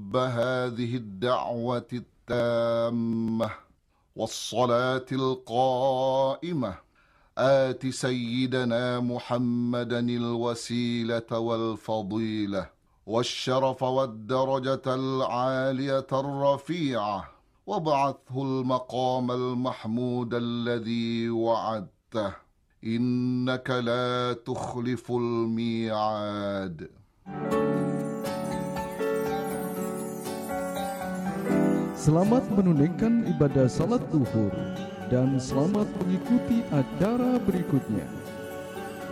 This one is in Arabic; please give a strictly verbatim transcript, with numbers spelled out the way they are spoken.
رب هذه الدعوة التامة والصلاة القائمة آت سيدنا محمدا الوسيلة والفضيلة والشرف والدرجة العالية الرفيعة وابعثه المقام المحمود الذي وعدته إنك لا تخلف الميعاد. Selamat menunaikan ibadah salat zuhur dan selamat mengikuti acara berikutnya.